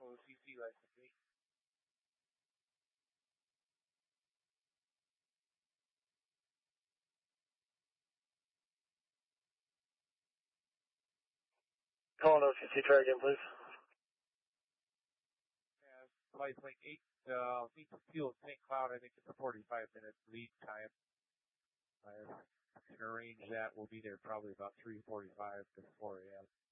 OCC licensee. Call an OCC, try again, please. Flight link 8, need to fuel St. Cloud. I think it's a 45-minute lead time. I can arrange that. We'll be there probably about 3:45 to 4 a.m.